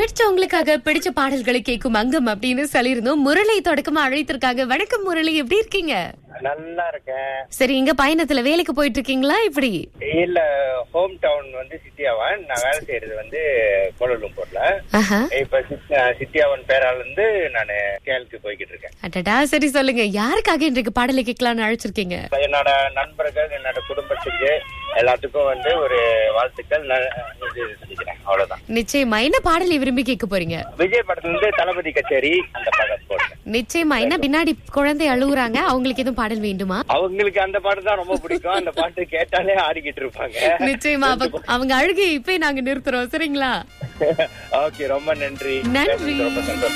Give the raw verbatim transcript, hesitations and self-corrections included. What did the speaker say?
பிடிச்சவங்களுக்காக பிடிச்ச பாடல்களை கேட்கும் அங்கம் அப்படின்னு சொல்லியிருந்தோம். முரளி தொடக்கமா அழைத்திருக்காங்க. வணக்கம் முரளி, எப்படி இருக்கீங்க? நல்லா இருக்கேன். சரி, இங்க பயணத்துல வேலைக்கு போயிட்டு இருக்கீங்களா இப்படி? இல்ல, ஹோம் டவுன் வந்து சிட்டியாவான். நான் வேலை செய்யறது வந்து கோலாலம்பூர்ல. இப்ப சிட்டியாவான் பேரால இருந்து நான் கேலுக்கு போய்கிட்டு இருக்கேன். அடடா, சரி சொல்லுங்க, யாருக்காக இன்றைக்கு பாடலை கேட்கலாம்னு அழைச்சிருக்கீங்க? என்னோட நண்பர்கள், என்னோட குடும்பத்துக்கு எல்லாத்துக்கும் வந்து ஒரு வாழ்த்துக்கள் சொல்லிக்கிறேன். அவ்வளவுதான். நிச்சயமா. என்ன பாடலை விரும்பி கேட்க போறீங்க? விஜய் படத்துல இருந்து தளபதி கச்சேரி அந்த பாடல் போடுறேன். நிச்சயமா. என்ன பின்னாடி குழந்தை அழுகுறாங்க, அவங்களுக்கு எதுவும் பாடல் வேண்டுமா? அவங்களுக்கு அந்த பாட்டு தான் ரொம்ப பிடிக்கும். அந்த பாட்டு கேட்டாலே ஆடிக்கிட்டு இருப்பாங்க. நிச்சயமா. அவங்க அழுகை இப்ப நாங்க நிறுத்துறோம், சரிங்களா? ஓகே, ரொம்ப நன்றி. நன்றி.